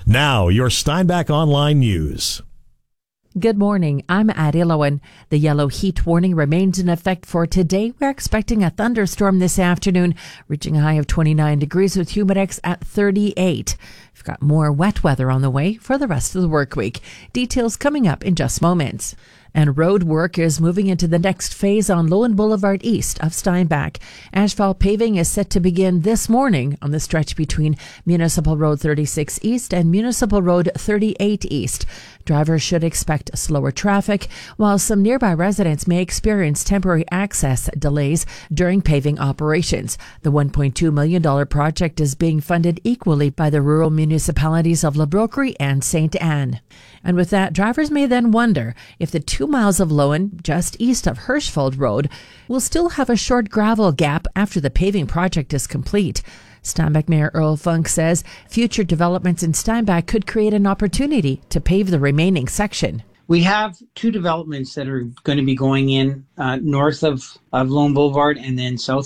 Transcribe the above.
Now, your Steinbach Online News. Good morning. I'm Addie Lowen. The yellow heat warning remains in effect for today. We're expecting a thunderstorm this afternoon, reaching a high of 29 degrees with humidex at 38. We've got more wet weather on the way for the rest of the work week. Details coming up in just moments. And road work is moving into the next phase on Lowen Boulevard east of Steinbach. Asphalt paving is set to begin this morning on the stretch between Municipal Road 36 East and Municipal Road 38 East. Drivers should expect slower traffic, while some nearby residents may experience temporary access delays during paving operations. The $1.2 million project is being funded equally by the rural municipalities of La Broquerie and St. Anne. And with that, drivers may then wonder if the 2 miles of Lowen, just east of Hirschfeld Road, will still have a short gravel gap after the paving project is complete. Steinbach Mayor Earl Funk says future developments in Steinbach could create an opportunity to pave the remaining section. We have two developments that are going to be going in north of Lowen Boulevard and then south